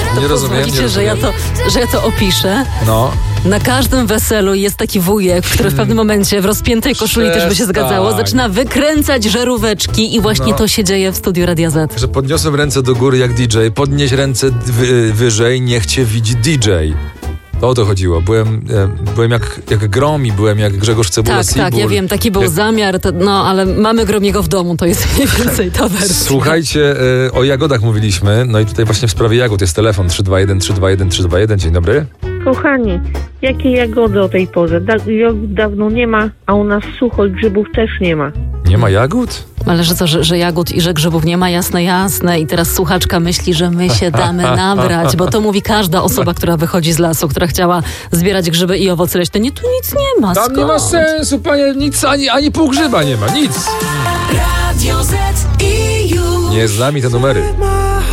Nie rozumiem. Że ja to opiszę. No. Na każdym weselu jest taki wujek, który w pewnym momencie w rozpiętej koszuli też by się zgadzało, zaczyna wykręcać żaróweczki i właśnie to się dzieje w studiu Radia Z. Że podniosłem ręce do góry jak DJ, podnieś ręce wyżej, niech cię widzi DJ. To o to chodziło. Byłem jak Gromi, byłem jak Grzegorz Cebula Sibur. Tak, ja wiem, taki był zamiar, ale mamy Gromiego w domu, to jest mniej więcej ta wersja. Słuchajcie, o jagodach mówiliśmy, no i tutaj właśnie w sprawie jagód jest telefon 321. Dzień dobry. Kochani, jakie jagody o tej porze? Jagód dawno nie ma, a u nas sucho i grzybów też nie ma. Nie ma jagód? Ale że co, że jagód i że grzybów nie ma? Jasne. I teraz słuchaczka myśli, że my się damy nabrać, bo to mówi każda osoba, która wychodzi z lasu, która chciała zbierać grzyby i owoce leśne. Nie, tu nic nie ma. Tam skąd? nie ma sensu, panie, nic, ani pół grzyba nie ma, nic. Radio Z i już. Nie z nami te numery.